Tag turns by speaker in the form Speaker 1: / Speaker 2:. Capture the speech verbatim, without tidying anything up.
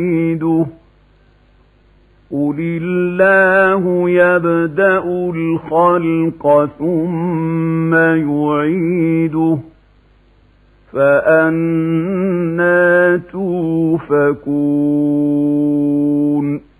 Speaker 1: يعيده قل الله يبدأ الخلق ثم يعيده فأنى توفكون